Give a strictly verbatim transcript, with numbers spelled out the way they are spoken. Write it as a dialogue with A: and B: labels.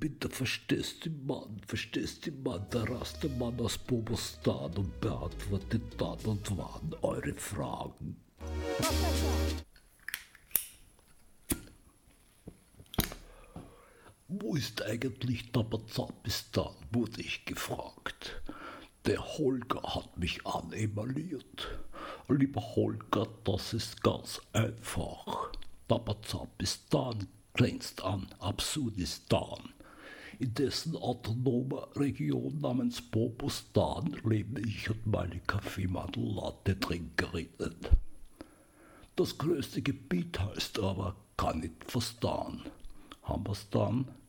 A: bin der verstehste Mann, verstehste Mann, der erste Mann aus Bobostan und beantwortet dann und wann eure Fragen. Wo ist eigentlich Tabazapistan, wurde ich gefragt. Der Holger hat mich anemaliert. Lieber Holger, das ist ganz einfach. Tabazapistan grenzt an Absurdistan. In dessen autonomer Region namens Bobostan lebe ich und meine Kaffeemantel-Latte-Trinkerinnen. Das größte Gebiet heißt aber Kanitfastan. Haben wir's dann?